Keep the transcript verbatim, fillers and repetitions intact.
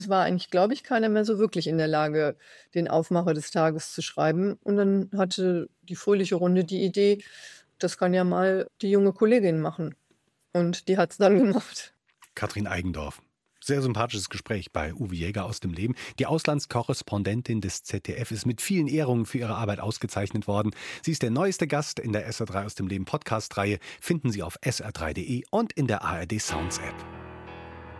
Es war eigentlich, glaube ich, keiner mehr so wirklich in der Lage, den Aufmacher des Tages zu schreiben. Und dann hatte die Fröhliche Runde die Idee, das kann ja mal die junge Kollegin machen. Und die hat's dann gemacht. Katrin Eigendorf. Sehr sympathisches Gespräch bei Uwe Jäger aus dem Leben. Die Auslandskorrespondentin des Z D F ist mit vielen Ehrungen für ihre Arbeit ausgezeichnet worden. Sie ist der neueste Gast in der S R drei aus dem Leben Podcast-Reihe. Finden Sie auf s r drei punkt de und in der A R D Sounds App.